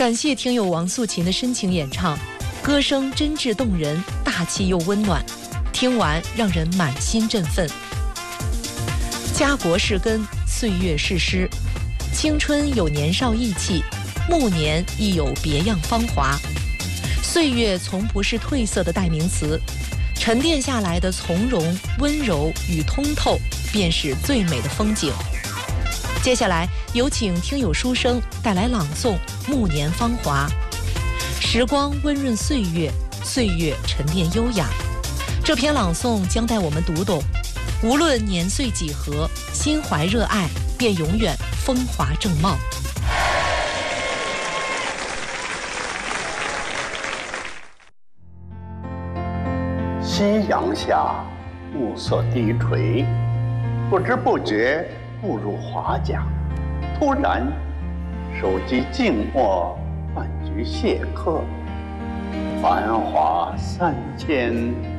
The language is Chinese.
感谢听友王素琴的深情演唱，歌声真挚动人，大气又温暖，听完让人满心振奋。家国是根，岁月是诗，青春有年少意气，暮年亦有别样芳华。岁月从不是褪色的代名词，沉淀下来的从容、温柔与通透，便是最美的风景。接下来有请听友书生带来朗诵《暮年芳华》。时光温润岁月，岁月沉淀优雅。这篇朗诵将带我们读懂，无论年岁几何，心怀热爱，便永远风华正茂。 夕阳下，暮色低垂，不知不觉步入华甲。突然，手机静默，饭局谢客，繁华3000